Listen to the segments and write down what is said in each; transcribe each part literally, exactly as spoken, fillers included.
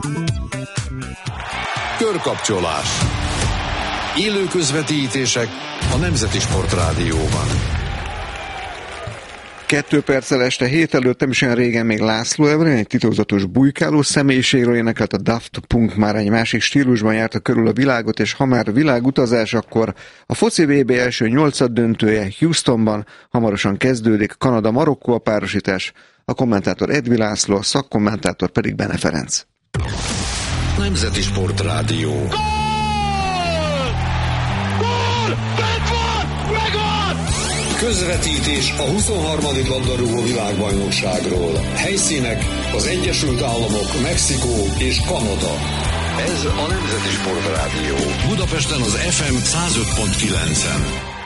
Körkapcsolás. Élő közvetítések a Nemzeti Sportrádióban. Kettő perccel este hét előtt, nem is olyan régen még László Evren, egy titokzatos bujkáló személyiségről énekelt a Daft Punk, már egy másik stílusban járta körül a világot, és ha már világutazás, akkor a foci vé bé első nyolcad döntője Houstonban hamarosan kezdődik, Kanada-Marokkó a párosítás, a kommentátor Edvi László, a szakkommentátor pedig Bene Ferenc. Nemzeti Sportrádió. Gól! Gól! Bent van! Megvan! Közvetítés a huszonharmadik labdarúgó világbajnokságról. Helyszínek az Egyesült Államok, Mexikó és Kanada. Ez a Nemzeti Sportrádió. Budapesten az ef em száz öt pont kilencen.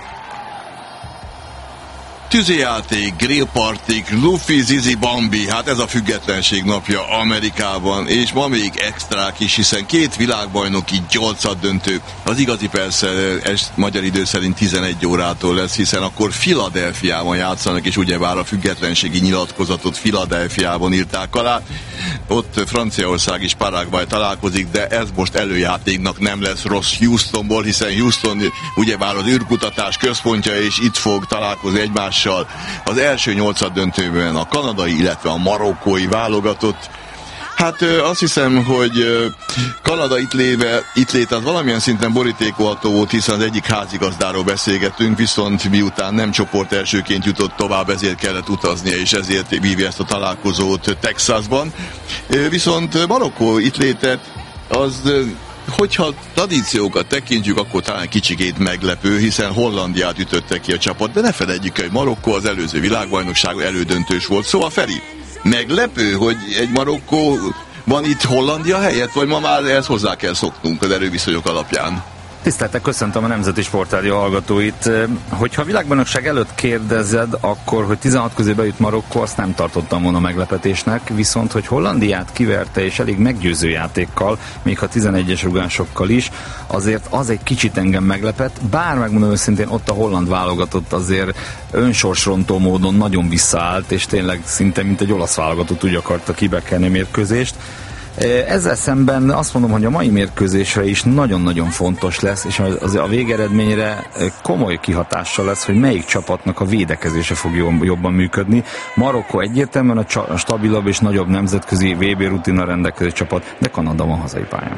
Tűzijáték, grillpartik, Luffy, Zizi, Bambi, hát ez a függetlenség napja Amerikában, és ma még extrák is, hiszen két világbajnoki nyolcad döntő. Az igazi persze ez magyar idő szerint tizenegy órától lesz, hiszen akkor Philadelphiában játszanak, és ugyebár a függetlenségi nyilatkozatot Philadelphiában írták alá. Ott Franciaország és Paraguay találkozik, de ez most előjátéknak nem lesz rossz Houstonból, hiszen Houston ugyebár az űrkutatás központja, és itt fog találkozni egymással az első nyolcad döntőben a kanadai, illetve a marokkói válogatott. Hát azt hiszem, hogy Kanada itt léve, itt lét az valamilyen szinten borítékolható volt, hiszen az egyik házigazdáról beszélgettünk, viszont miután nem csoport elsőként jutott tovább, ezért kellett utaznia, és ezért vívja ezt a találkozót Texasban. Viszont Marokkó itt léte az, hogyha tradíciókat tekintjük, akkor talán kicsikét meglepő, hiszen Hollandiát ütötte ki a csapat, de ne feledjük, hogy Marokkó az előző világbajnokság elődöntős volt. Szóval Feri, meglepő, hogy egy Marokkó van itt Hollandia helyett, vagy ma már ezt hozzá kell szoknunk az erőviszonyok alapján? Tiszteltek, köszöntöm a Nemzeti Sportrádió hallgatóit. Hogyha a világbajnokság előtt kérdezed, akkor, hogy tizenhat közé bejut Marokkó, azt nem tartottam volna meglepetésnek, viszont, hogy Hollandiát kiverte, és elég meggyőző játékkal, még ha tizenegyes rugásokkal is, azért az egy kicsit engem meglepett, bár megmondom őszintén, ott a holland válogatott azért önsorsrontó módon nagyon visszaállt, és tényleg szinte mint egy olasz válogatott úgy akarta kibekelni a mérkőzést. Ezzel szemben azt mondom, hogy a mai mérkőzésre is nagyon-nagyon fontos lesz, és az a végeredményre komoly kihatással lesz, hogy melyik csapatnak a védekezése fog jobban működni. Marokkó egyértelműen a stabilabb és nagyobb nemzetközi vé bé rutinnal rendelkező csapat, de Kanada van hazai pályán.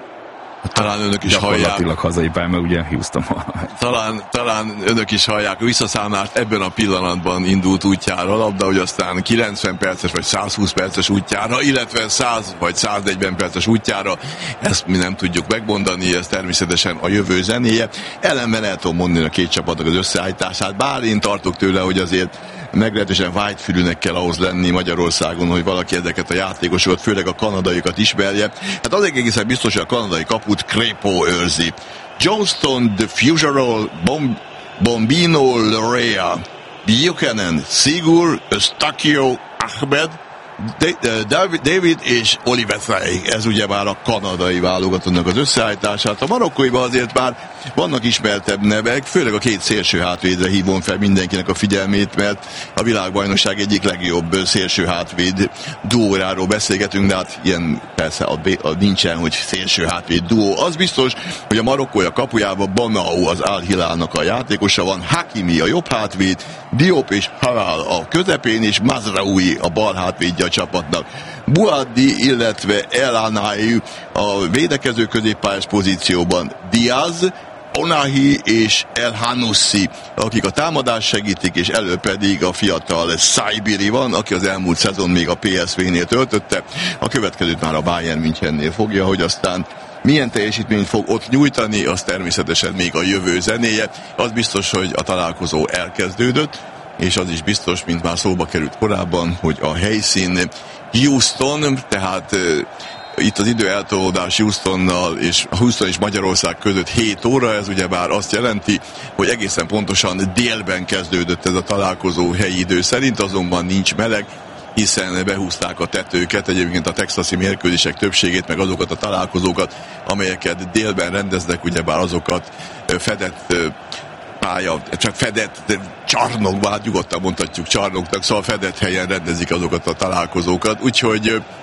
Talán önök is hallják. Gyakorlatilag hazai pályán, mert ugye Houston van. Talán, talán önök is hallják. A visszaszámlást ebben a pillanatban indult útjára a labda, hogy aztán kilencven perces vagy százhúsz perces útjára, illetve száz vagy száznegyven perces útjára. Ezt mi nem tudjuk megmondani, ez természetesen a jövő zenéje. Ellenben el tudom mondani a két csapatnak az összeállítását, bár én tartok tőle, hogy azért meglehetősen vágyfülűnek kell ahhoz lenni Magyarországon, hogy valaki ezeket a játékosokat, főleg a kanadaiakat ismerje. Hát az egészen biztos, hogy a kanadai kaput Crépeau őrzi. Johnston, De Fugero, Bom- Bombino, Lorea, Buchanan, Sigur, Eustáquio, Ahmed, David, David és Oliver Frey, ez ugye már a kanadai válogatottnak az összeállítását. A marokkóiban azért már vannak ismertebb nevek, főleg a két szélső hátvédre hívom fel mindenkinek a figyelmét, mert a világbajnokság egyik legjobb szélső hátvéd duóráról beszélgetünk, de hát ilyen persze a, a nincsen, hogy szélső hátvéd duó. Az biztos, hogy a marokkója kapujában Banau az Al Hilálnak a játékosa van, Hakimi a jobb hátvéd, Diop és Haral a közepén, és Mazraoui a bal hátvédje a csapatnak. Buaddi, illetve El Anai a védekező középpályás pozícióban, Diaz, Onahi és El Hanoussi, akik a támadás segítik, és elő pedig a fiatal Saibiri van, aki az elmúlt szezon még a pé es vé-nél töltötte, a következőt már a Bayern Münchennél fogja, hogy aztán milyen teljesítményt fog ott nyújtani, az természetesen még a jövő zenéje. Az biztos, hogy a találkozó elkezdődött, és az is biztos, mint már szóba került korábban, hogy a helyszín Houston, tehát uh, itt az idő eltolódás Houstonnal és Houston és Magyarország között hét óra, ez ugyebár azt jelenti, hogy egészen pontosan délben kezdődött ez a találkozó helyi idő szerint, azonban nincs meleg, hiszen behúzták a tetőket, egyébként a texasi mérkőzések többségét, meg azokat a találkozókat, amelyeket délben rendeznek, ugyebár azokat fedett pálya, csak fedett csarnokban, hát nyugodtan mondhatjuk csarnoknak, szóval fedett helyen rendezik azokat a találkozókat, úgyhogy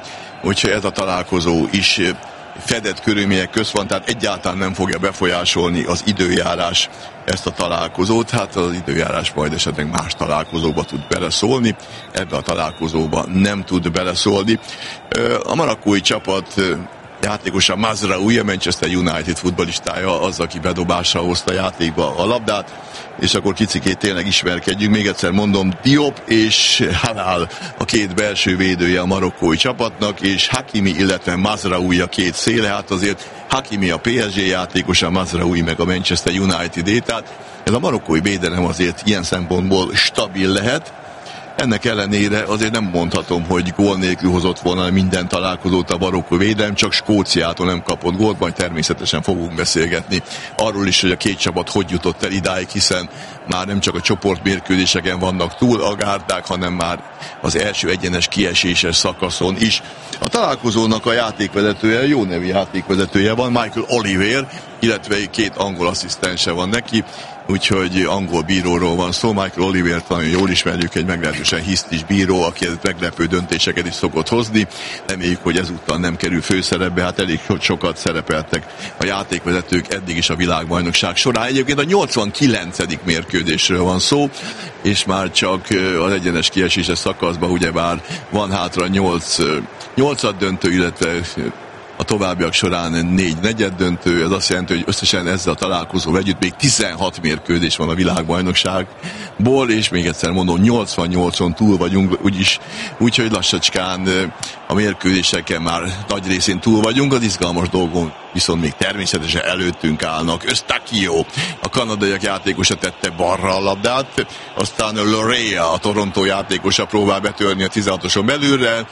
úgyhogy ez a találkozó is fedett körülmények közt van, tehát egyáltalán nem fogja befolyásolni az időjárás ezt a találkozót, hát az időjárás majd esetleg más találkozóba tud beleszólni, ebbe a találkozóba nem tud beleszólni. A marokkói csapat játékosa Mazraoui, a Manchester United futballistája, az, aki bedobásra hozta játékba a labdát, és akkor kicsikét tényleg ismerkedjünk. Még egyszer mondom, Diop és Halal a két belső védője a marokkói csapatnak, és Hakimi, illetve Mazraoui a két széle. Hát azért Hakimi a pé es gé játékosa, Mazraoui meg a Manchester United-é, tehát ez a marokkói védelem azért ilyen szempontból stabil lehet. Ennek ellenére azért nem mondhatom, hogy gól nélkül hozott volna minden találkozót a marokkói védelem, csak Skóciától nem kapott gólt, majd természetesen fogunk beszélgetni arról is, hogy a két csapat hogy jutott el idáig, hiszen már nem csak a csoportmérkőzéseken vannak túl a gárdák, hanem már az első egyenes kieséses szakaszon is. A találkozónak a játékvezetője, jó nevű játékvezetője van, Michael Oliver, illetve két angol asszisztense van neki, úgyhogy angol bíróról van szó. Michael Olivert nagyon jól ismerjük, egy meglehetősen hisztis bíró, aki meglepő döntéseket is szokott hozni. Reméljük, hogy ezúttal nem kerül főszerepbe, hát elég sokat szerepeltek a játékvezetők eddig is a világbajnokság során. Egyébként a nyolcvankilencedik mérkőzésről van szó, és már csak az egyenes kieséses szakaszban ugyebár van hátra nyolc nyolcad döntő, illetve a továbbiak során négy negyed döntő, ez azt jelenti, hogy összesen ezzel a találkozóval együtt még tizenhat mérkőzés van a világbajnokságból, és még egyszer mondom, nyolcvannyolcon túl vagyunk, úgyis, úgyhogy lassacskán a mérkőzéseken már nagy részén túl vagyunk, az izgalmas dolgon viszont még természetesen előttünk állnak. Eustáquio, a kanadaiak játékosa tette balra a labdát, aztán Lorea, a Toronto játékosa próbál betörni a tizenhatoson belülre,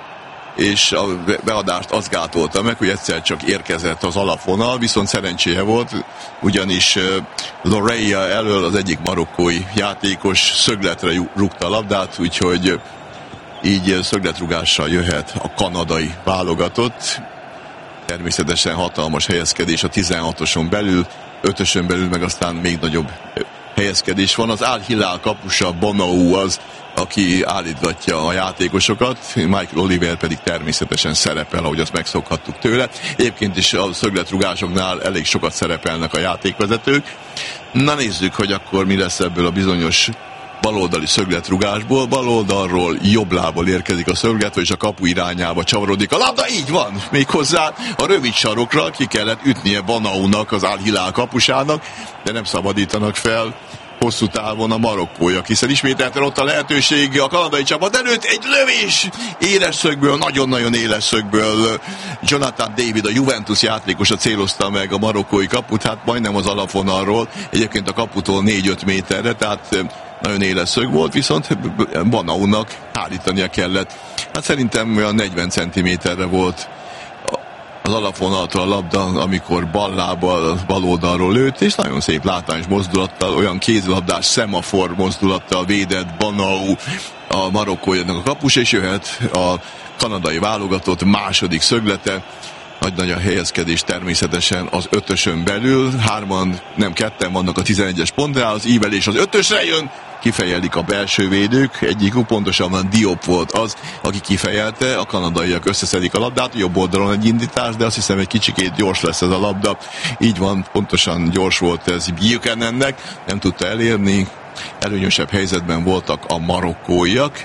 és a beadást azt gátolta meg, hogy egyszer csak érkezett az alapvonal, viszont szerencséje volt, ugyanis Lorea elől az egyik marokkói játékos szögletre rúgta a labdát, úgyhogy így szögletrugással jöhet a kanadai válogatott. Természetesen hatalmas helyezkedés a tizenhatoson belül, ötösön belül meg aztán még nagyobb helyezkedés van. Az Al Hilal kapusa Bonou az, aki állítgatja a játékosokat, Michael Oliver pedig természetesen szerepel, ahogy azt megszokhattuk tőle. Egyébként is a szögletrugásoknál elég sokat szerepelnek a játékvezetők. Na nézzük, hogy akkor mi lesz ebből a bizonyos baloldali szögletrugásból. Baloldalról jobb lábbal érkezik a szöglet, és a kapu irányába csavarodik a labda, így van! Méghozzá a rövid sarokra ki kellett ütnie Bonaunak, az Al Hilal kapusának, de nem szabadítanak fel hosszú távon a marokkóiak, hiszen ismételten ott a lehetőség a kanadai csapat előtt, egy lövés éles szögből, nagyon-nagyon éles szögből Jonathan David, a Juventus játékosa célozta meg a marokkói kaput, hát majdnem az alapvonalról, egyébként a kaputól négy-öt méterre, tehát nagyon éles szög volt, viszont Bonaunak állítania kellett. Hát szerintem olyan negyven centiméterre volt az alapvonaltól a labda, amikor bal lábbal, bal oldalról lőtt, és nagyon szép látványos mozdulattal, olyan kézilabdás szemafor mozdulattal védett Bonau a marokkóiaknak a kapus, és jöhet a kanadai válogatott második szöglete. Nagy-nagy a helyezkedés természetesen az ötösön belül, hárman, nem ketten vannak a tizenegyes pontnál, az ívelés az ötösre jön, kifejelik a belső védők, egyikük pontosabban Diop volt az, aki kifejelte, a kanadaiak összeszedik a labdát, jobb oldalon egy indítás, de azt hiszem egy kicsikét gyors lesz ez a labda, így van, pontosan gyors volt ez Buchanannek, nem tudta elérni, előnyösebb helyzetben voltak a marokkóiak.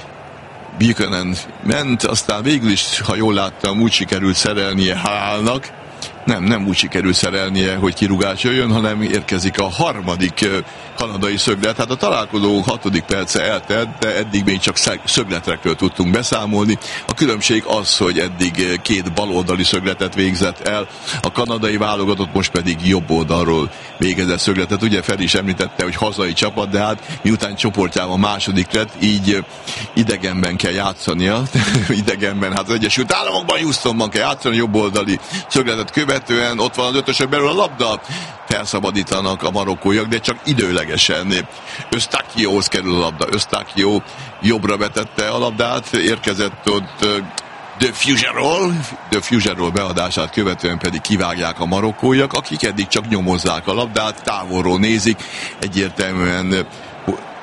Buchanan ment, aztán végül is, ha jól láttam, úgy sikerült szerelnie Hálnak. Nem, nem úgy sikerült szerelnie, hogy kirúgás jöjjön, hanem érkezik a harmadik kanadai szöglet. Tehát a találkozó hatodik perce eltelt, de eddig még csak szögletrekről tudtunk beszámolni. A különbség az, hogy eddig két baloldali szögletet végzett el, a kanadai válogatott most pedig jobb oldalról végezett szögletet. Ugye Feri is említette, hogy hazai csapat, de hát miután csoportjában második lett, így idegenben kell játszania. idegenben, hát az Egyesült Államokban, Houstonban kell játszani, jobb oldali szögletet követően, ott van az ötösök belül a labda, felszabadítanak a marokkóiak, de csak időlegesen. Eustáquiohoz kerül a labda. Eustáquio jobbra vetette a labdát, érkezett ott De Fugerol, De Fugerol beadását követően pedig kivágják a marokkóiak, akik eddig csak nyomozzák a labdát, távolról nézik, egyértelműen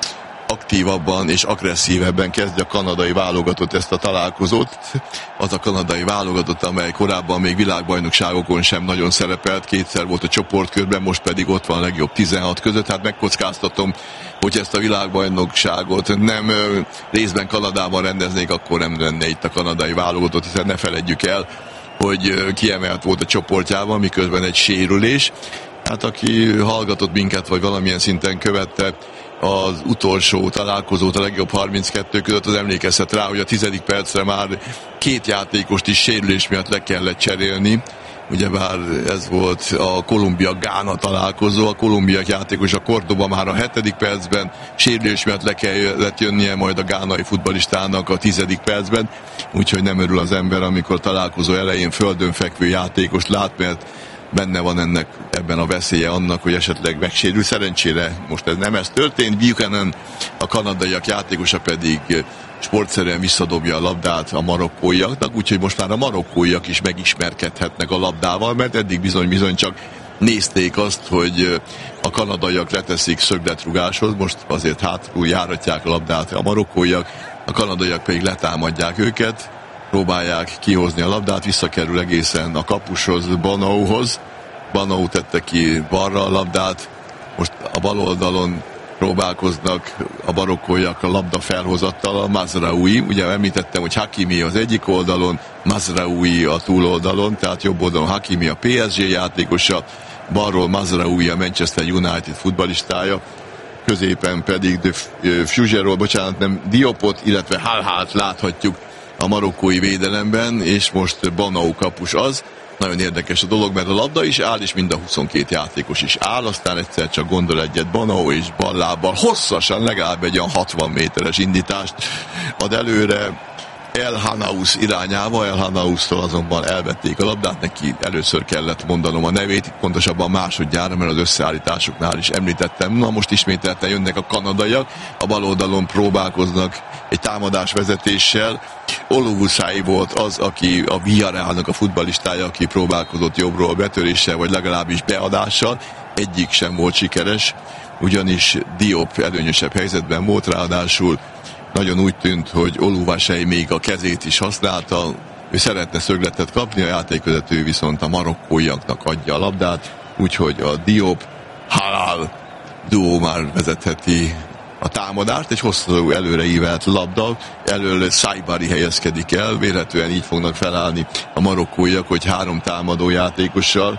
aktívabban és agresszívebben kezdje a kanadai válogatott ezt a találkozót. Az a kanadai válogatott, amely korábban még világbajnokságokon sem nagyon szerepelt, kétszer volt a csoportkörben, most pedig ott van a legjobb tizenhat között. Hát megkockáztatom, hogy ezt a világbajnokságot nem részben Kanadában rendeznék, akkor nem lenne itt a kanadai válogatott, hiszen ne feledjük el, hogy kiemelt volt a csoportjában, miközben egy sérülés. Hát aki hallgatott minket, vagy valamilyen szinten követte az utolsó találkozót a legjobb harminckettő között, az emlékezhet rá, hogy a tizedik percre már két játékost is sérülés miatt le kellett cserélni. Ugyebár ez volt a Kolumbia-Gána találkozó, a kolumbiai játékos a Cordoba már a hetedik percben sérülés miatt le kellett jönnie majd a gánai futballistának a tizedik percben, úgyhogy nem örül az ember, amikor találkozó elején földön fekvő játékost lát, mert benne van ennek ebben a veszélye annak, hogy esetleg megsérül. Szerencsére most ez nem ez történt. Buchanan, a kanadaiak játékosa pedig sportszerűen visszadobja a labdát a marokkóiaknak, úgyhogy most már a marokkóiak is megismerkedhetnek a labdával, mert eddig bizony-bizony csak nézték azt, hogy a kanadaiak leteszik szögletrugáshoz, most azért hátul járatják a labdát a marokkóiak, a kanadaiak pedig letámadják őket, próbálják kihozni a labdát, visszakerül egészen a kapushoz, Bonauhoz. Bonau tette ki balra a labdát, most a bal oldalon próbálkoznak a marokkóiak a labda felhozattal, a Mazraoui. Ugye említettem, hogy Hakimi az egyik oldalon, Mazraoui a túloldalon, tehát jobb oldalon Hakimi a pé es gé játékosa, balról Mazraoui a Manchester United futballistája, középen pedig de Fugeról, bocsánat, nem Diopot, illetve Halhát láthatjuk a marokkói védelemben, és most Bonau kapus az. Nagyon érdekes a dolog, mert a labda is áll, és mind a huszonkét játékos is áll, aztán egyszer csak gondol egyet Bonau, és ballábbal hosszasan, legalább egy olyan hatvan méteres indítást ad előre El Hanaus irányába. El Hanaustól azonban elvették a labdát, neki először kellett mondanom a nevét, pontosabban másodjára, mert az összeállításoknál is említettem. Na most ismételten jönnek a kanadaiak, a bal oldalon próbálkoznak egy támadás vezetéssel. Oluwusai volt az, aki a Villarrealnak a futballistája, aki próbálkozott jobbról betöréssel, vagy legalábbis beadással. Egyik sem volt sikeres, ugyanis Diop előnyösebb helyzetben volt, ráadásul nagyon úgy tűnt, hogy Oluwusai még a kezét is használta, ő szeretne szögletet kapni, a játékvezető viszont a marokkóiaknak adja a labdát, úgyhogy a Diop Halal duó már vezetheti a támadást, egy hosszú előreívelt labda, elől Saibari helyezkedik el, vélhetően így fognak felállni a marokkóiak, hogy három támadó játékossal,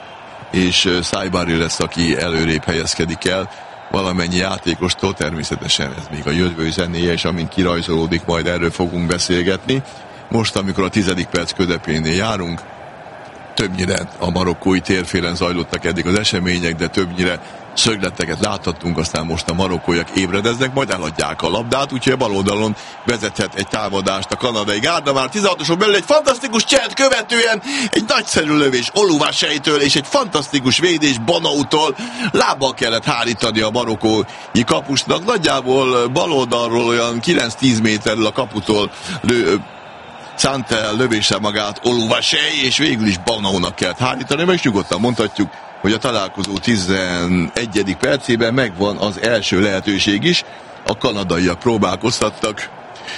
és Saibari lesz, aki előrébb helyezkedik el, valamennyi játékostól, természetesen ez még a jövő zenéje, és amint kirajzolódik, majd erről fogunk beszélgetni. Most, amikor a tizedik perc közepénél járunk, többnyire a marokkói térfélen zajlottak eddig az események, de többnyire szögleteket láthattunk, aztán most a marokkóiak ébredeznek, majd eladják a labdát, úgyhogy a bal oldalon vezethet egy támadást a kanadai gárda, már tizenhatoson belül egy fantasztikus cselt követően, egy nagyszerű lövés Oluwusaitől, és egy fantasztikus védés Bonautól, lábbal kellett hárítani a marokkói kapusnak, nagyjából bal oldalról olyan kilenc-tíz méterről a kaputól lő, szánta el lövéssel magát Oluwusai, és végül is Bonaunak kellett hárítani, meg is nyugodtan mondhatjuk, hogy a találkozó tizenegyedik percében megvan az első lehetőség is, a kanadaiak próbálkoztattak,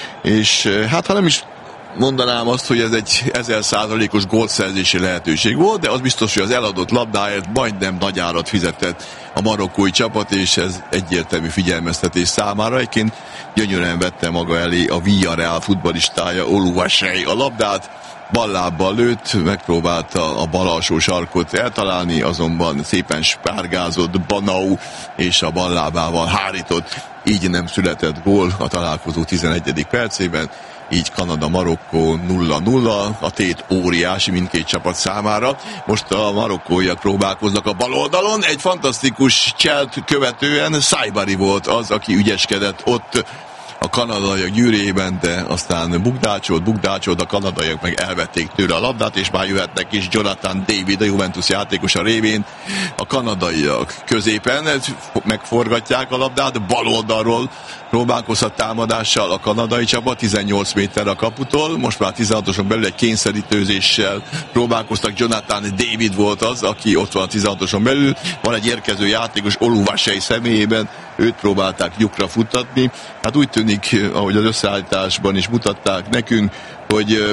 és hát ha nem is mondanám azt, hogy ez egy ezer százalékos gólszerzési lehetőség volt, de az biztos, hogy az eladott labdáért majdnem nagy árat fizetett a marokkói csapat, és ez egyértelmű figyelmeztetés számára. Egyébként gyönyörűen vette maga elé a Villarreal futballistája Oluwusai a labdát, ballábbal lőtt, megpróbálta a bal alsó sarkot eltalálni, azonban szépen spárgázott Bonau, és a ballábával hárított. Így nem született gól a találkozó tizenegyedik percében, így Kanada-Marokkó nulla nulla, a tét óriási mindkét csapat számára. Most a marokkóiak próbálkoznak a bal oldalon, egy fantasztikus cselt követően Saibari volt az, aki ügyeskedett ott a kanadaiak gyűrében, de aztán bukdácsolt, bukdácsolt, a kanadaiak meg elvették tőle a labdát, és már jöhetnek is Jonathan David, a Juventus játékosa révén. A kanadaiak középen megforgatják a labdát, bal oldalról próbálkozhat támadással a kanadai csapat, tizennyolc méter a kaputól, most már tizenhatoson belül egy kényszerítőzéssel próbálkoztak. Jonathan David volt az, aki ott van a tizenhatoson belül, van egy érkező játékos Oluvasei személyében, őt próbálták lyukra futtatni. Hát úgy tűnik, ahogy az összeállításban is mutatták nekünk, hogy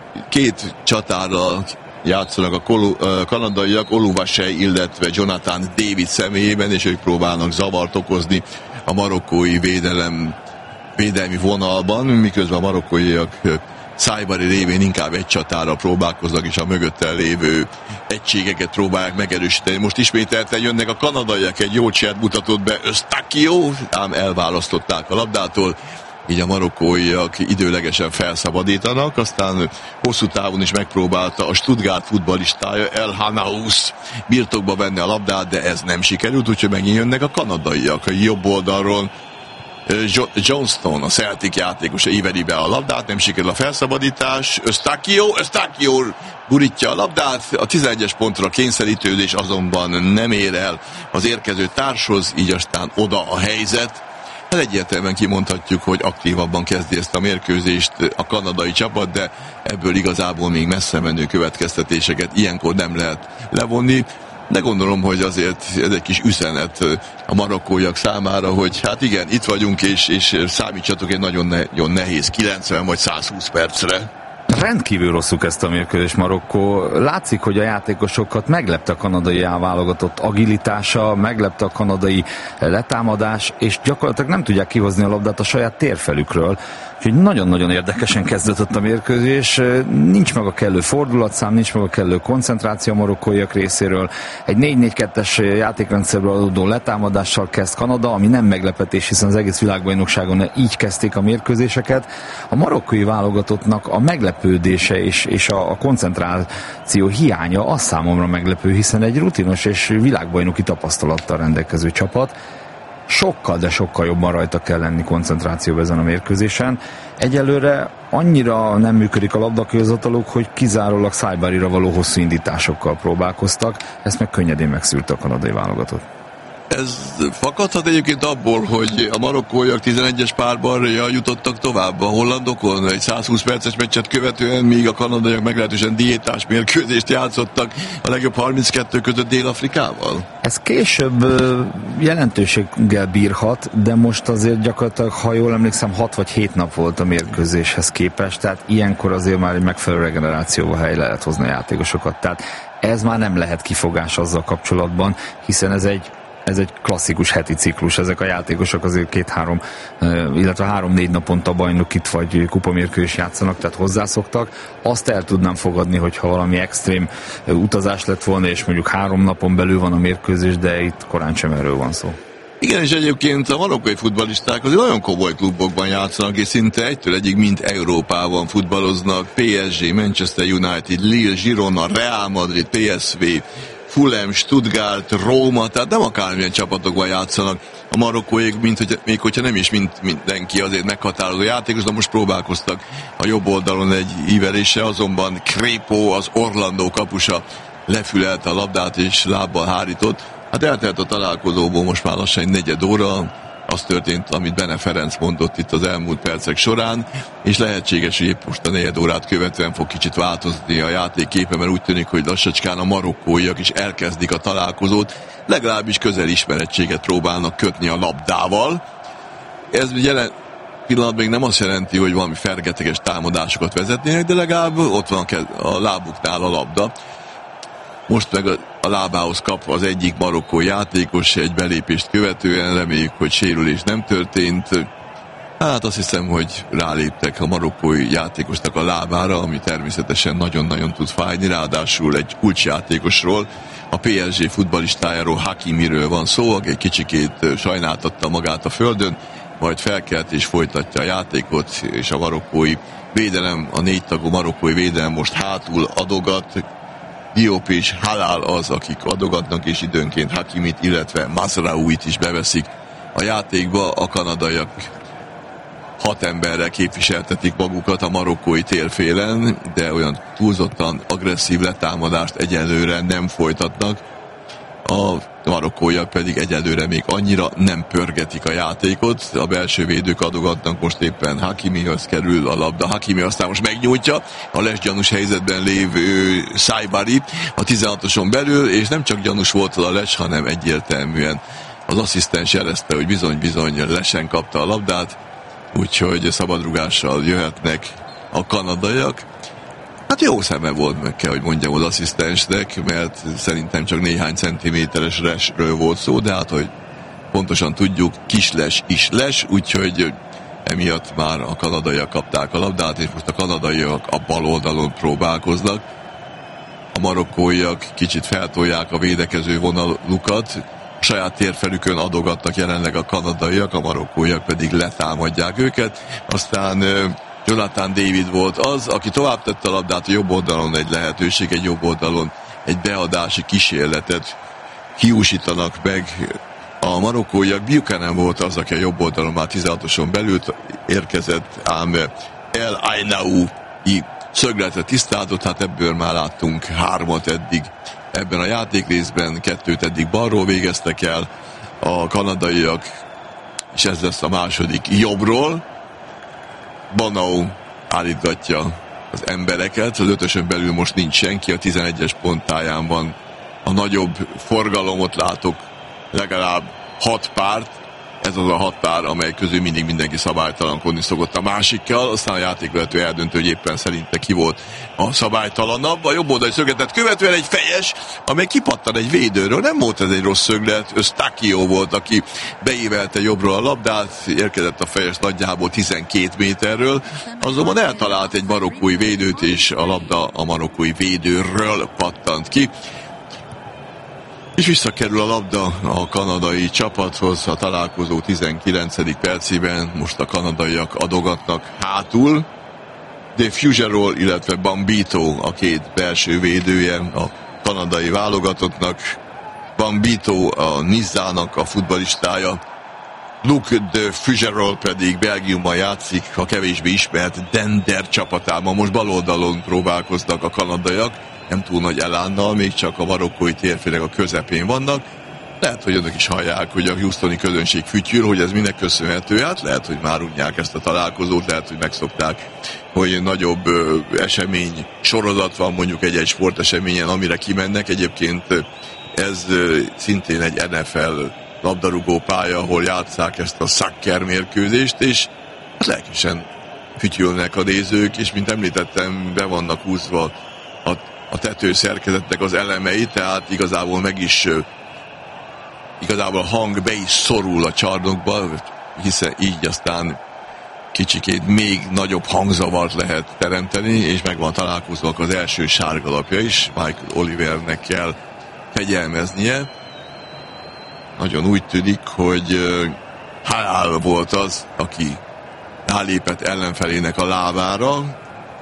két csatára játszanak a kolu, kanadaiak, Oluvasei, illetve Jonathan David személyében, és ők próbálnak zavart okozni a marokkói védelem, védelmi vonalban, miközben a marokkóiak Saibari révén inkább egy csatára próbálkoznak, és a mögötte lévő egységeket próbálják megerősíteni. Most ismételten jönnek a kanadaiak, egy jó cselt mutatott be Eustáquio, ám elválasztották a labdától, így a marokkóiak időlegesen felszabadítanak, aztán hosszú távon is megpróbálta a Stuttgart futballistája El Hanaous birtokba venni a labdát, de ez nem sikerült, úgyhogy megint jönnek a kanadaiak. A jobb oldalról Johnston, a Celtic játékosa íveri be a labdát, nem sikerül a felszabadítás. Eustáquio, Eustáquio gurítja a labdát, a tizenegyes pontra kényszerítődés azonban nem ér el az érkező társhoz, így aztán oda a helyzet. Hát egyértelműen kimondhatjuk, hogy aktívabban kezdi ezt a mérkőzést a kanadai csapat, de ebből igazából még messze menő következtetéseket ilyenkor nem lehet levonni. De gondolom, hogy azért ez egy kis üzenet a marokkóiak számára, hogy hát igen, itt vagyunk, és, és számítsatok egy nagyon, ne, nagyon nehéz kilencven vagy százhúsz percre. Rendkívül rosszul kezdte a mérkőzés Marokkó. Látszik, hogy a játékosokat meglepte a kanadai válogatott agilitása, meglepte a kanadai letámadás, és gyakorlatilag nem tudják kihozni a labdát a saját térfelükről. Úgyhogy nagyon-nagyon érdekesen kezdődött a mérkőzés. Nincs meg a kellő fordulatszám, nincs meg a kellő koncentráció a marokkóiak részéről. Egy négy négy kettes játékrendszerből adódó letámadással kezd Kanada, ami nem meglepetés, hiszen az egész világbajnokságon így kezdték a mérkőzéseket. A marokkói válogatottnak a meglepődése és, és a, a koncentráció hiánya az számomra meglepő, hiszen egy rutinos és világbajnoki tapasztalattal rendelkező csapat. Sokkal, de sokkal jobban rajta kell lenni koncentrációban ezen a mérkőzésen. Egyelőre annyira nem működik a labdakihozataluk, hogy kizárólag Saibarira való hosszú indításokkal próbálkoztak, ezt meg könnyedén megszűrte a kanadai válogatott. Ez fakadhat egyébként abból, hogy a marokkóiak tizenegyes párban jutottak tovább a hollandokon egy százhúsz perces meccset követően, míg a kanadaiak meglehetősen diétás mérkőzést játszottak a legjobb harminckettő között Dél-Afrikával. Ez később jelentőséggel bírhat, de most azért gyakorlatilag, ha jól emlékszem, hat vagy hét nap volt a mérkőzéshez képest, tehát ilyenkor azért már egy megfelelő regenerációval helyre lehet hozni a játékosokat. Tehát ez már nem lehet kifogás azzal kapcsolatban, hiszen ez egy Ez egy klasszikus heti ciklus, ezek a játékosok azért két-három, illetve három-négy naponta bajnokit vagy kupamérkőzést játszanak, tehát hozzászoktak. Azt el tudnám fogadni, hogyha valami extrém utazás lett volna, és mondjuk három napon belül van a mérkőzés, de itt korán sem erről van szó. Igen, és egyébként a marokkai futballisták azért nagyon komoly klubokban játszanak, és szinte egytől egyig mind Európában futballoznak. pé es gé, Manchester United, Lille, Girona, Real Madrid, pé es vé, Fulham, Stuttgart, Róma, tehát nem akármilyen csapatokban játszanak a marokkóiak, mint hogy, még hogyha nem is mint mindenki azért meghatározó játékos, de most próbálkoztak a jobb oldalon egy íveléssel, azonban Crépeau, az Orlandó kapusa lefülelte a labdát és lábbal hárított. Hát eltelt a találkozóból most már lassan egy negyed óra, az történt, amit Bene Ferenc mondott itt az elmúlt percek során, és lehetséges, hogy épp most a negyed órát követően fog kicsit változni a játékképe, mert úgy tűnik, hogy lassacskán a marokkóiak is elkezdik a találkozót, legalábbis közel ismerettséget próbálnak kötni a labdával. Ez jelen pillanatban még nem azt jelenti, hogy valami fergeteges támadásokat vezetnének, de legalább ott van a lábuknál a labda. Most meg a, a lábához kap az egyik marokkói játékos egy belépést követően, reméljük, hogy sérülés nem történt. Hát azt hiszem, hogy ráléptek a marokkói játékosnak a lábára, ami természetesen nagyon-nagyon tud fájni, ráadásul egy kulcsjátékosról, a pé es gé futballistájáról, Hakimiről van szó, aki egy kicsikét sajnáltatta magát a földön, majd felkelt és folytatja a játékot, és a marokkói védelem, a négy tagú marokkói védelem most hátul adogat. Diop és Halal az, akik adogatnak, és időnként Hakimit, illetve Mazraouit is beveszik a játékba. A kanadaiak hat emberrel képviseltetik magukat a marokkói térfélen, de olyan túlzottan agresszív letámadást egyelőre nem folytatnak. A marokkóiak pedig egyelőre még annyira nem pörgetik a játékot. A belső védők adogatnak, most éppen Hakimihoz kerül a labda. Hakimi aztán most megnyújtja a lesgyanús helyzetben lévő Saibari a tizenhatoson belül, és nem csak gyanús volt a les, hanem egyértelműen az asszisztens jelezte, hogy bizony-bizony lesen kapta a labdát, úgyhogy szabadrugással jöhetnek a kanadaiak. Hát jó szeme volt, meg kell, hogy mondjam az asszisztensnek, mert szerintem csak néhány centiméteres lesről volt szó, de hát, hogy pontosan tudjuk, kis les is les, úgyhogy emiatt már a kanadaiak kapták a labdát, és most a kanadaiak a bal oldalon próbálkoznak. A marokkóiak kicsit feltolják a védekező vonalukat, a saját térfelükön adogatnak jelenleg a kanadaiak, a marokkóiak pedig letámadják őket, aztán Jonathan David volt az, aki tovább tette a labdát, a jobb oldalon egy lehetőség, egy jobb oldalon egy beadási kísérletet hiúsítanak meg a marokkóiak. Buchanan volt az, aki a jobb oldalon már tizenhatoson belül érkezett, ám El Ainaoui szögletre tisztázott, hát ebből már láttunk hármat eddig ebben a játékrészben, kettőt eddig balról végeztek el a kanadaiak, és ez lesz a második jobbról. Banao állítgatja az embereket, az ötösön belül most nincs senki, a tizenegyes ponttáján van a nagyobb forgalomot, látok legalább hat párt, ez az a hat pár, amely közül mindig mindenki szabálytalankodni szokott a másikkal, aztán a játékvezető eldöntő, hogy éppen szerinte ki volt a szabálytalanabb. A jobb oldali szögletet követően egy fejes, amely kipattan egy védőről, nem volt ez egy rossz szöglet, Eustáquio volt, aki beívelte jobbról a labdát, érkezett a fejes nagyjából tizenkét méterről, azonban eltalált egy marokkói védőt, és a labda a marokkói védőről pattant ki. És visszakerül a labda a kanadai csapathoz, a találkozó tizenkilencedik percében, most a kanadaiak adogatnak hátul, de Fugerol, illetve Bambito a két belső védője a kanadai válogatottnak, Bambito a Nizzának a futballistája, Luke de Fugerol pedig Belgiumban játszik, a kevésbé ismert Dender csapatában. Most baloldalon próbálkoznak a kanadaiak, nem túl nagy elánnal, még csak a marokkói térfének a közepén vannak. Lehet, hogy önök is hallják, hogy a houstoni közönség fütyül, hogy ez minek köszönhető. Hát lehet, hogy már unják ezt a találkozót, lehet, hogy megszokták, hogy nagyobb ö, esemény sorozat van mondjuk egy-egy sporteseményen, amire kimennek. Egyébként ez ö, szintén egy en ef el labdarúgó pálya, ahol játsszák ezt a soccer mérkőzést, és hát lelkesen fütyülnek a nézők, és mint említettem, be vannak húzva a a tetőszerkezetnek az elemei, tehát igazából meg is igazából a hang be is szorul a csarnokba, hiszen így aztán kicsikét még nagyobb hangzavart lehet teremteni, és meg van találkozóak az első sárgalapja is, Michael Olivernek kell fegyelmeznie. Nagyon úgy tűnik, hogy Halal volt az, aki rálépett ellenfelének a lábára,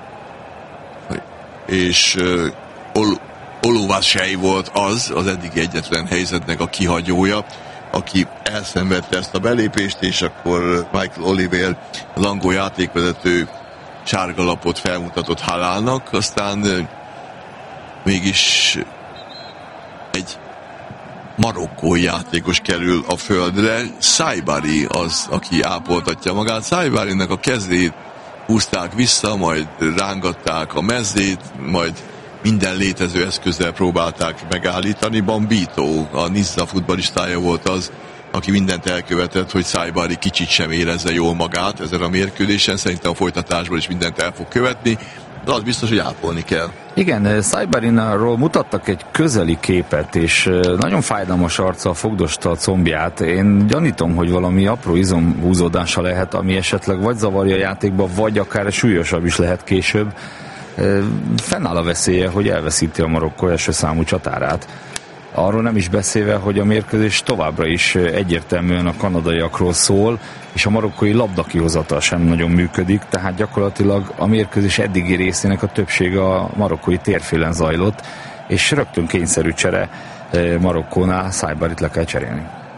és Ol- Oluvasei volt az, az eddig egyetlen helyzetnek a kihagyója, aki elszenvedte ezt a belépést, és akkor Michael Oliver, az angol játékvezető sárgalapot felmutatott Halalnak, aztán mégis egy marokkói játékos kerül a földre. Saibari az, aki ápoltatja magát. Saibarinak a kezét húzták vissza, majd rángatták a mezzét, majd minden létező eszközzel próbálták megállítani. Bambito, a Nizza futballistája volt az, aki mindent elkövetett, hogy Saibari kicsit sem érezze jól magát ezen a mérkőzésen. Szerintem a folytatásból is mindent el fog követni, de az biztos, hogy ápolni kell. Igen, Saibarinról mutattak egy közeli képet, és nagyon fájdalmas arccal fogdosta a combját. Én gyanítom, hogy valami apró izomhúzódása lehet, ami esetleg vagy zavarja a játékba, vagy akár súlyosabb is lehet később. Fennáll a veszélye, hogy elveszíti a Marokkó első számú csatárát. Arról nem is beszélve, hogy a mérkőzés továbbra is egyértelműen a kanadaiakról szól, és a marokkói labdakihozatal sem nagyon működik, tehát gyakorlatilag a mérkőzés eddigi részének a többsége a marokkói térfélen zajlott, és rögtön kényszerű csere Marokkónál Saibarit le kell cserélni.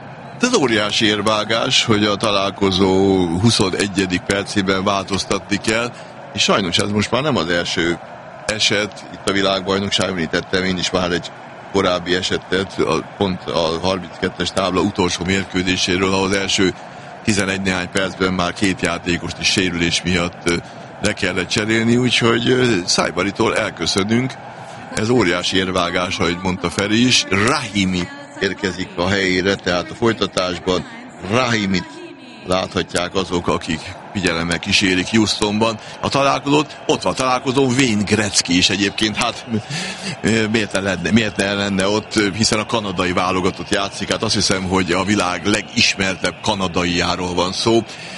Hát ez óriási érvágás, hogy a találkozó huszonegyedik percében változtatni kell, és sajnos ez most már nem az első eset, itt a világbajnokság, említettem én is már egy korábbi esetet, a, pont a harminckettes tábla utolsó mérkőzéséről, ahol az első tizenegy néhány percben már két játékost is sérülés miatt le kellett cserélni, úgyhogy Saybaritól elköszönünk. Ez óriási érvágás, ahogy mondta Feri is. Rahimi érkezik a helyére, tehát a folytatásban Rahimit láthatják azok, akik figyelemmel kísérik Houstonban a találkozót. Ott van a találkozón Wayne Gretzky is egyébként, hát miért ne lenne, miért ne lenne ott, hiszen a kanadai válogatott játszik, hát azt hiszem, hogy a világ legismertebb kanadaiáról van szó.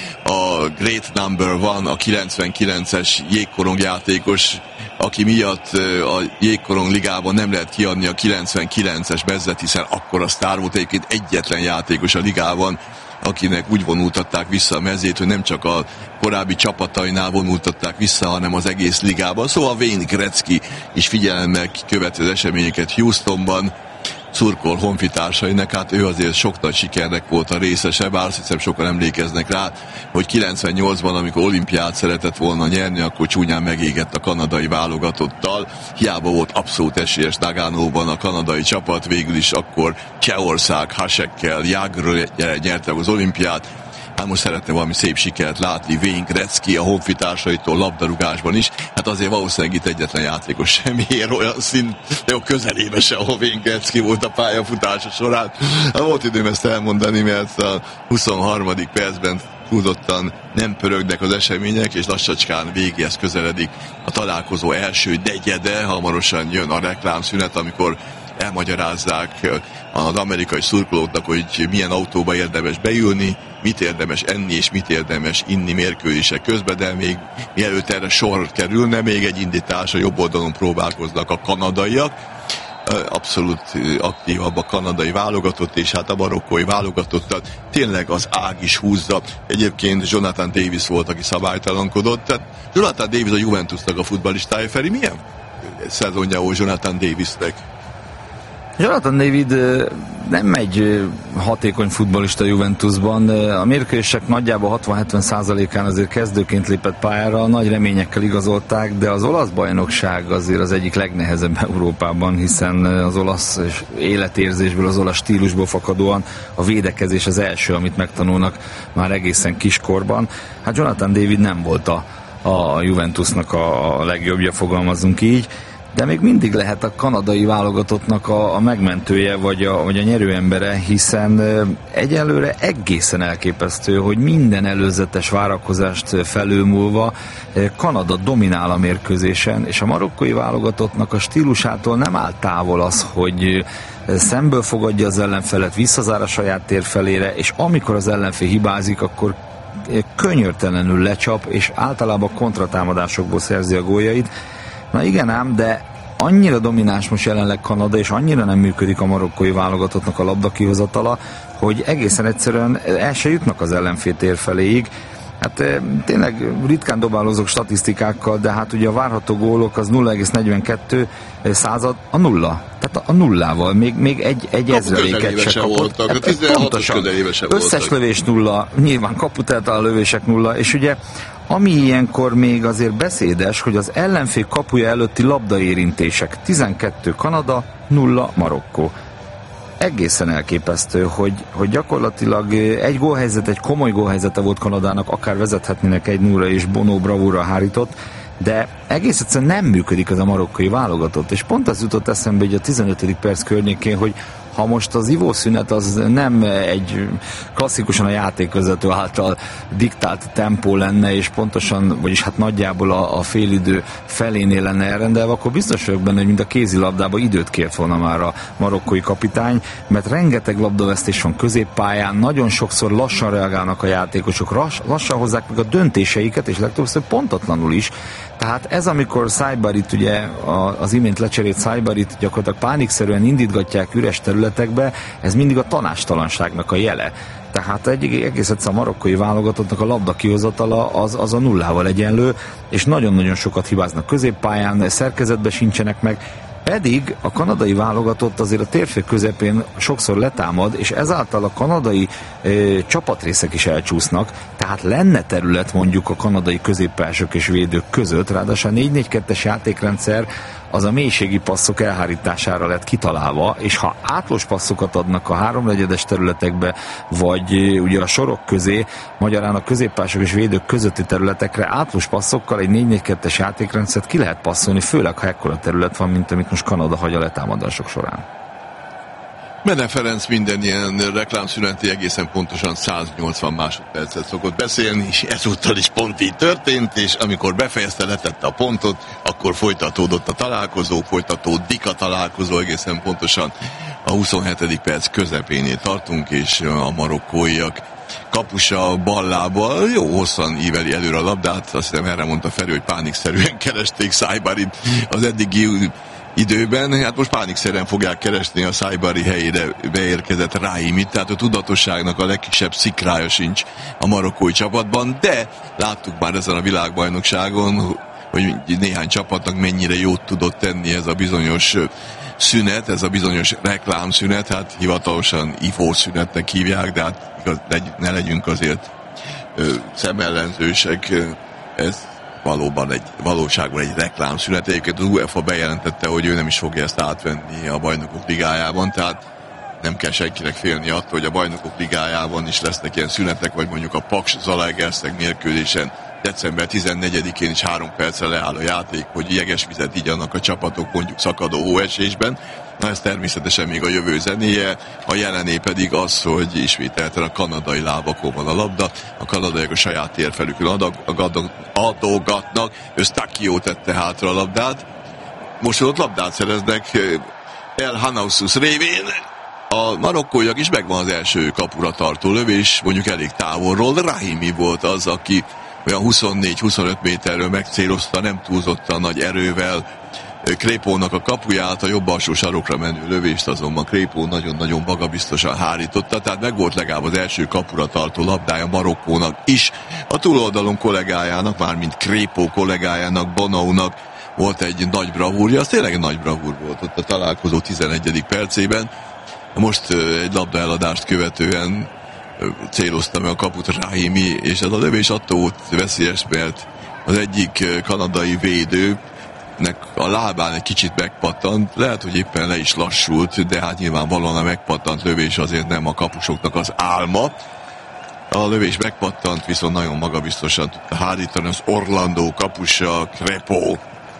A Great Number One, a kilencvenkilences jégkorong játékos, aki miatt a jégkorong ligában nem lehet kiadni a kilencvenkilences mezzet, hiszen akkor a sztár volt, egyébként egyetlen játékos a ligában, akinek úgy vonultatták vissza a mezét, hogy nem csak a korábbi csapatainál vonultatták vissza, hanem az egész ligában. Szóval Wayne Gretzky is figyelemmel követi az eseményeket Houstonban, szurkol honfitársainak, hát ő azért sok nagy sikernek volt a részese, bár azt hiszem sokan emlékeznek rá, hogy kilencvennyolcban, amikor olimpiát szeretett volna nyerni, akkor csúnyán megégett a kanadai válogatottal. Hiába volt abszolút esélyes Nagánóban a kanadai csapat, végül is akkor Csehország Hasekkel, Jágről nyerte az olimpiát. Hát most szeretne valami szép sikert látni Wayne Gretzky a honfitársaitól labdarúgásban is. Hát azért valószínűleg itt egyetlen játékos sem ér olyan szint, de a közelébe se, ahol Wayne Gretzky volt a pályafutása során. Hát volt időm ezt elmondani, mert a huszonharmadik percben túlzottan nem pörögnek az események, és lassacskán végéhez közeledik a találkozó első negyede. Hamarosan jön a reklámszünet, amikor elmagyarázzák az amerikai szurkolóknak, hogy milyen autóba érdemes beülni, mit érdemes enni és mit érdemes inni mérkőzések közben, de még mielőtt erre sor kerülne, még egy indítás, a jobb oldalon próbálkoznak a kanadaiak. Abszolút aktívabb a kanadai válogatott, és hát a marokkói válogatottat tényleg az ág is húzza. Egyébként Jonathan Davis volt, aki szabálytalankodott. Tehát Jonathan Davis a Juventusnak a futballistája. Feri, milyen szezonja volt Jonathan Davisnek? Jonathan David nem egy hatékony futballista Juventusban. A mérkőzések nagyjából hatvan-hetven százalékán azért kezdőként lépett pályára, nagy reményekkel igazolták, de az olasz bajnokság azért az egyik legnehezebb Európában, hiszen az olasz életérzésből, az olasz stílusból fakadóan a védekezés az első, amit megtanulnak már egészen kiskorban. Hát Jonathan David nem volt a, a Juventusnak a, a legjobbja, fogalmazunk így, de még mindig lehet a kanadai válogatottnak a, a megmentője, vagy a, vagy a nyerőembere, hiszen egyelőre egészen elképesztő, hogy minden előzetes várakozást felülmúlva Kanada dominál a mérkőzésen, és a marokkói válogatottnak a stílusától nem áll távol az, hogy szemből fogadja az ellenfelet, visszazár a saját tér felére, és amikor az ellenfél hibázik, akkor könyörtelenül lecsap, és általában kontratámadásokból szerzi a góljait. Na igen ám, de annyira domináns most jelenleg Kanada, és annyira nem működik a marokkói válogatottnak a labda kihozatala, hogy egészen egyszerűen el se jutnak az ellenfél tér feléig. Hát tényleg ritkán dobálózok statisztikákkal, de hát ugye a várható gólok az nulla egész negyvenkettő század a nulla. Tehát a nullával, még, még egy, egy ezreléket se kapott. Voltak, a tizenhatos közelébe se voltak. Összes lövés nulla, nyilván kaput eltalál a lövések nulla, és ugye ami ilyenkor még azért beszédes, hogy az ellenfél kapuja előtti labdaérintések tizenkettő Kanada, nulla Marokkó. Egészen elképesztő, hogy, hogy gyakorlatilag egy gólhelyzet, egy komoly gólhelyzete volt Kanadának, akár vezethetnének egy nulla és Bono bravúra hárított, de egész egyszerűen nem működik ez a marokkói válogatott, és pont az jutott eszembe, hogy a tizenötödik perc környékén, hogy ha most az ivószünet az nem egy klasszikusan a játékvezető által diktált tempó lenne, és pontosan, vagyis hát nagyjából a, a félidő felénél lenne elrendelve, akkor biztos vagyok benne, hogy mint a kézilabdában időt kért volna már a marokkói kapitány, mert rengeteg labdavesztés van középpályán, nagyon sokszor lassan reagálnak a játékosok, lassan hozzák meg a döntéseiket, és legtöbbször pontatlanul is. Tehát ez, amikor Saybarit, ugye az imént lecserélt Saybarit gyakorlatilag pánikszerűen indítgatják üres területekbe, ez mindig a tanástalanságnak a jele. Tehát egy egész egyszer a marokkói válogatottnak a labda kihozatala az, az a nullával egyenlő, és nagyon-nagyon sokat hibáznak középpályán, szerkezetben sincsenek meg, Pedig a kanadai válogatott azért a térfél közepén sokszor letámad, és ezáltal a kanadai e, csapatrészek is elcsúsznak, tehát lenne terület mondjuk a kanadai középpások és védők között, ráadásul a négy négy kettes játékrendszer az a mélységi passzok elhárítására lett kitalálva, és ha átlós passzokat adnak a háromnegyedes területekbe, vagy ugye a sorok közé, magyarán a középpások és védők közötti területekre átlós passzokkal egy négy négy kettes játékrendszert ki lehet passzolni, főleg ha ekkora terület van, mint amit most Kanada hagy a letámadások során. Bene Ferenc minden ilyen reklámszüneti egészen pontosan száznyolcvan másodpercet szokott beszélni, és ezúttal is pont így történt, és amikor befejezte, letette a pontot, akkor folytatódott a találkozó, folytatódik a találkozó, egészen pontosan a huszonhetedik perc közepénél tartunk, és a marokkóiak kapusa ballábbal jó hosszan íveli előre a labdát, azt hiszem erre mondta Feri, hogy pánikszerűen keresték Szájbarit az eddigi időben, hát most pánikszerűen fogják keresni a Szájbari helyére beérkezett Rahimit, tehát a tudatosságnak a legkisebb szikrája sincs a marokkói csapatban, de láttuk már ezen a világbajnokságon, hogy néhány csapatnak mennyire jót tudott tenni ez a bizonyos szünet, ez a bizonyos reklámszünet, hát hivatalosan ivószünetnek hívják, de hát ne legyünk azért szemellenzősek, ez valóban egy, valóságban egy reklámszünet. Egyébként az UEFA bejelentette, hogy ő nem is fogja ezt átvenni a Bajnokok Ligájában, tehát nem kell senkinek félni attól, hogy a Bajnokok Ligájában is lesznek ilyen szünetek, vagy mondjuk a Paks Zalaegerszeg mérkőzésen december tizennegyedikén is három percre leáll a játék, hogy jegesvizet igyanak a csapatok mondjuk szakadó hóesésben. Na ez természetesen még a jövő zenéje, a jelené pedig az, hogy ismételten a kanadai lábakon van a labda, a kanadaiak a saját térfelükön adag, adag, adogatnak, Eustáquio tette hátra a labdát. Most ott labdát szereznek El Hanaussus révén, a marokkóiak is megvan az első kapura tartó lövés, mondjuk elég távolról, Rahimi volt az, aki olyan huszonnégy-huszonöt méterről megcélozta, nem túlzottan nagy erővel Crépónak a kapuját, a jobb alsó sarokra menő lövést azonban Crépó nagyon-nagyon magabiztosan hárította, tehát meg volt legalább az első kapura tartó labdája Marokkónak is. A túloldalon kollégájának, mármint Crépó kollégájának, Bonaunak volt egy nagy bravúrja, az tényleg egy nagy bravúr volt ott a találkozó tizenegyedik percében. Most egy labdaeladást követően célozta meg a kaput Rahimi, és ez a lövés attól volt veszélyes, mert az egyik kanadai védőnek a lábán egy kicsit megpattant, lehet, hogy éppen le is lassult, de hát nyilvánvalóan a megpattant lövés azért nem a kapusoknak az álma. A lövés megpattant, viszont nagyon magabiztosan tudta hárítani az Orlandó kapusa, Crépó.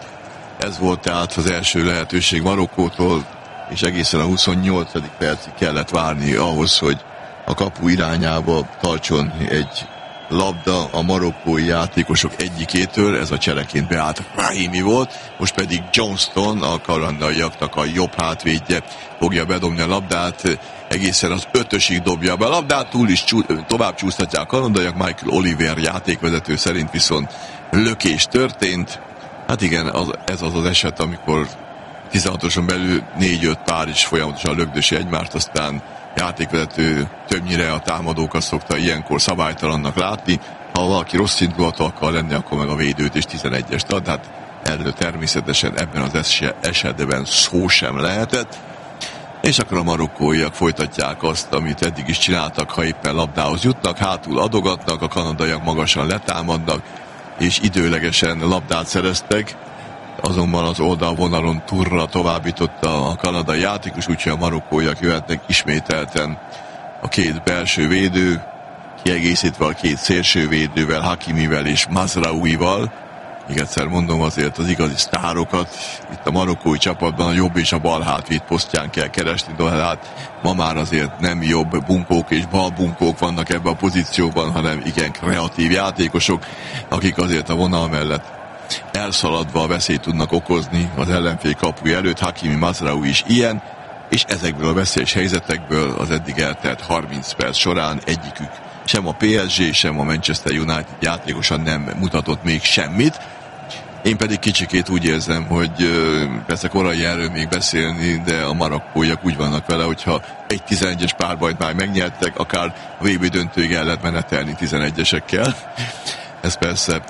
Ez volt tehát az első lehetőség Marokkótól, és egészen a huszonnyolcadik percig kellett várni ahhoz, hogy a kapu irányába tartson egy labda a marokkói játékosok egyikétől, ez a cseleként beállt Rahimi volt, most pedig Johnston, a kanadaiaknak a jobb hátvédje fogja bedobni a labdát, egészen az ötösig dobja be a labdát, túl is csú, tovább csúsztatják a kanadaiak, Michael Oliver játékvezető szerint viszont lökés történt. Hát igen, az, ez az az eset, amikor tizenhatoson belül négy-öt pár is folyamatosan lögdösi egymást, aztán játékvezető többnyire a támadókat szokta ilyenkor szabálytalannak látni. Ha valaki rossz indulatú akar lenni, akkor meg a védőt és tizenegyest ad. Hát erről természetesen ebben az esetben szó sem lehetett. És akkor a marokkóiak folytatják azt, amit eddig is csináltak, ha éppen labdához jutnak, hátul adogatnak, a kanadaiak magasan letámadnak, és időlegesen labdát szereztek. Azonban az oldalvonalon turra továbbította a kanadai játékos, úgyhogy a marokkóiak jöhetnek ismételten a két belső védő, kiegészítve a két szélső védővel, Hakimivel és Mazraouival. Még egyszer mondom, azért az igazi sztárokat itt a marokkói csapatban a jobb és a bal hátvéd posztján kell keresni, de hát ma már azért nem jobb bunkók és bal bunkók vannak ebben a pozícióban, hanem igen kreatív játékosok, akik azért a vonal mellett elszaladva a veszélyt tudnak okozni az ellenfél kapuja előtt. Hakimi, Mazraoui is ilyen, és ezekből a veszélyes helyzetekből az eddig eltelt harminc perc során egyikük, sem a pé es gé, sem a Manchester United játékosan nem mutatott még semmit. Én pedig kicsikét úgy érzem, hogy persze korai erről még beszélni, de a marokkóiak úgy vannak vele, hogyha egy tizenegyes párbajt már megnyertek, akár a vé bé döntőig el lehet menetelni tizenegyesekkel. Ez persze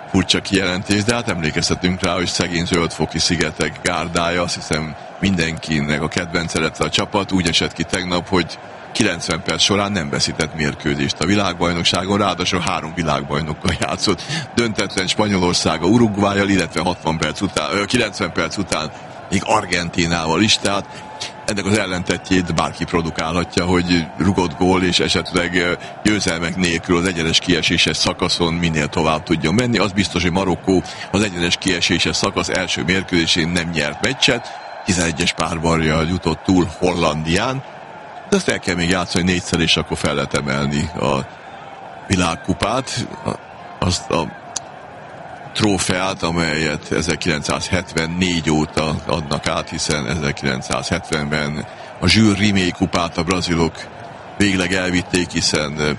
furcsa kijelentés, de hát emlékeztetünk rá, hogy szegény Zöldfoki szigetek gárdája, azt hiszem mindenkinek a kedvence lett a csapat, úgy esett ki tegnap, hogy kilencven perc során nem veszített mérkőzést a világbajnokságon, ráadásul három világbajnokkal játszott. Döntetlen Spanyolországa, Uruguayjal, illetve hatvan perc után, kilencven perc után még Argentínával is, tehát ennek az ellentetjét bárki produkálhatja, hogy rugott gól és esetleg győzelmek nélkül az egyenes kieséses szakaszon minél tovább tudjon menni. Az biztos, hogy Marokkó az egyenes kieséses szakasz első mérkőzésén nem nyert meccset, tizenegyes párbarjal jutott túl Hollandián, de azt el kell még játszani négyszer, és akkor fel lehet emelni a világkupát, azt a trófeát, amelyet ezerkilencszázhetvennégy óta adnak át, hiszen ezerkilencszázhetvenben a Jules Rimet kupát a brazilok végleg elvitték, hiszen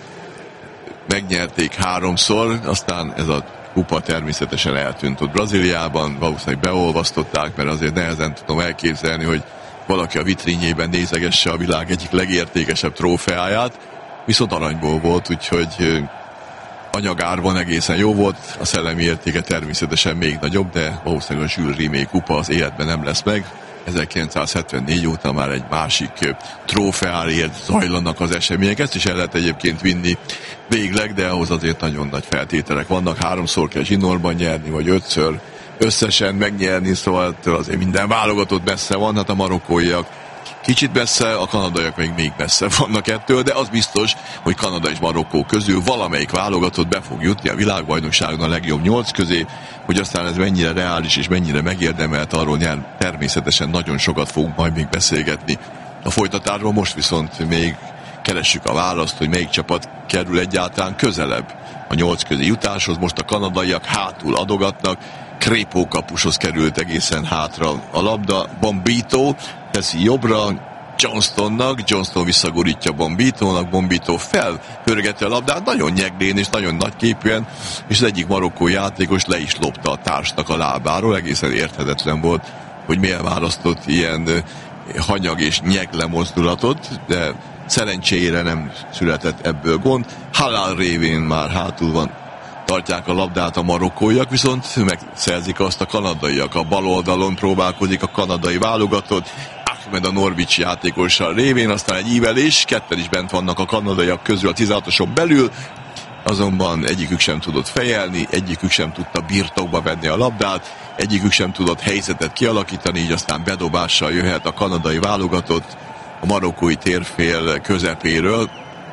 megnyerték háromszor, aztán ez a kupa természetesen eltűnt ott Brazíliában, valószínűleg beolvasztották, mert azért nehezen tudom elképzelni, hogy valaki a vitrínjében nézegesse a világ egyik legértékesebb trófeáját, viszont aranyból volt, úgyhogy anyagárban egészen jó volt, a szellemi értéke természetesen még nagyobb, de valószínűleg a Jules Rimet kupa az életben nem lesz meg. ezerkilencszázhetvennégy óta már egy másik trófeáért zajlanak az események, ezt is el lehet egyébként vinni végleg, de ahhoz azért nagyon nagy feltételek vannak, háromszor kell zsinórban nyerni, vagy ötször összesen megnyerni, szóval azért minden válogatott messze van, hát a marokkóiak kicsit messze, a kanadaiak még még messze vannak ettől, de az biztos, hogy Kanada és Marokkó közül valamelyik válogatott be fog jutni a világbajnokságon a legjobb nyolc közé, hogy aztán ez mennyire reális és mennyire megérdemelt, arról nyár természetesen nagyon sokat fogunk majd még beszélgetni a folytatásban. Most viszont még keressük a választ, hogy melyik csapat kerül egyáltalán közelebb a nyolc közé jutáshoz. Most a kanadaiak hátul adogatnak, Crépeau kapushoz került egészen hátra a labda, Bombito teszi jobbra Johnstonnak, Johnston visszagurítja Bombitónak, Bombito felpörgeti a labdát, nagyon nyeglén és nagyon nagyképűen, és az egyik marokkói játékos le is lopta a társnak a lábáról, egészen érthetetlen volt, hogy miért választott ilyen hanyag és nyegle mozdulatot, de szerencsére nem született ebből gond. Halal révén már hátul van, tartják a labdát a marokkóiak, viszont megszerzik azt a kanadaiak. A bal oldalon próbálkozik a kanadai válogatott, Ahmed a Norwich játékossal révén, aztán egy ívelés, ketten is bent vannak a kanadaiak közül a tizenhatoson belül, azonban egyikük sem tudott fejelni, egyikük sem tudta birtokba venni a labdát, egyikük sem tudott helyzetet kialakítani, így aztán bedobással jöhet a kanadai válogatott a marokkói térfél közepéről,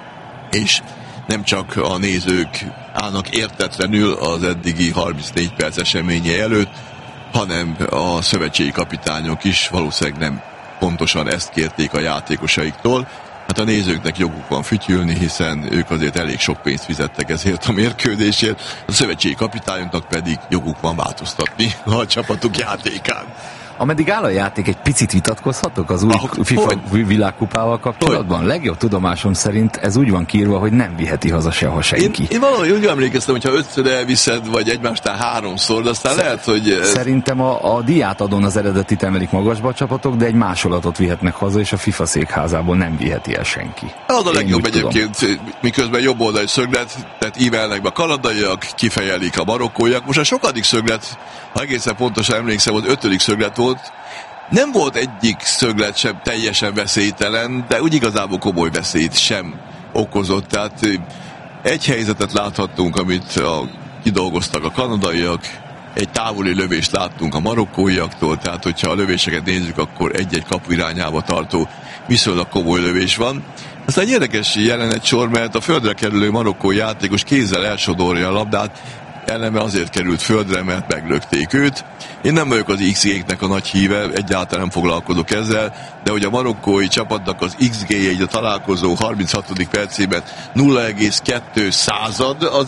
és nem csak a nézők állnak értetlenül az eddigi harmincnégy perc eseménye előtt, hanem a szövetségi kapitányok is valószínűleg nem pontosan ezt kérték a játékosaiktól. Hát a nézőknek joguk van fütyülni, hiszen ők azért elég sok pénzt fizettek ezért a mérkőzésért, a szövetségi kapitányoknak pedig joguk van változtatni a csapatuk játékán. Ameddig áll a játék, egy picit vitatkozhatok az új ah, FIFA hogy? világkupával kapcsolatban? Hogy? Legjobb tudomásom szerint ez úgy van kiírva, hogy nem viheti haza seha senki. Én, én valahogy úgy emlékeztem, hogyha ötször elviszed, vagy egymástán háromszor, de aztán Szer- lehet, hogy... Ez... Szerintem a, a diátadón az eredetit emelik magasba a csapatok, de egy másolatot vihetnek haza, és a FIFA székházából nem viheti el senki. Az a legjobb egyébként, tudom. Miközben jobb oldali szöglet, tehát ívelnek be a kanadaiak, kifejelik a marokkóiak. Most a sokadik szöglet, ha egészen pontosan emlékszem, az ötödik szöglet volt. Nem volt egyik szöglet sem teljesen veszélytelen, de úgy igazából komoly veszélyt sem okozott. Tehát egy helyzetet láthattunk, amit a, kidolgoztak a kanadaiak, egy távoli lövést láttunk a marokkóiaktól, tehát hogyha a lövéseket nézzük, akkor egy-egy kapu irányába tartó viszonylag komoly lövés van. Aztán egy érdekes jelenet sor, mert a földre kerülő marokkói játékos kézzel elsodorja a labdát, ellenben azért került földre, mert meglökték őt. Én nem vagyok az iksz gé-nek a nagy híve, egyáltalán nem foglalkozok ezzel, de hogy a marokkói csapatnak az iksz gé-je a találkozó harminchatodik percében nulla egész kettő század, az